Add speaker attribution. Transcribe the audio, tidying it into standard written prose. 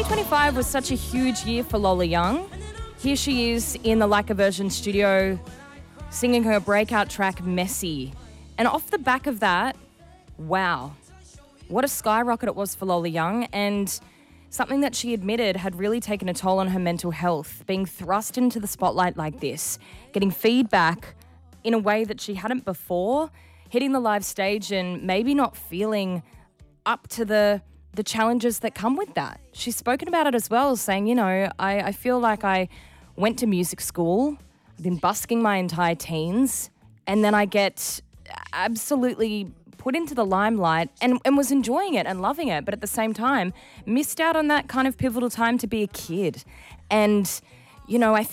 Speaker 1: 2025 was such a huge year for Lola Young. Here she is in the Like a Virgin studio singing her breakout track, Messy. And off the back of that, wow, what a skyrocket it was for Lola Young, and something that she admitted had really taken a toll on her mental health, being thrust into the spotlight like this, getting feedback in a way that she hadn't before, hitting the live stage and maybe not feeling up to the challenges that come with that. She's spoken about it as well, saying, you know, I feel like I went to music school, I've been busking my entire teens, and then I get absolutely put into the limelight and was enjoying it and loving it, but at the same time, missed out on that kind of pivotal time to be a kid. And, you know, I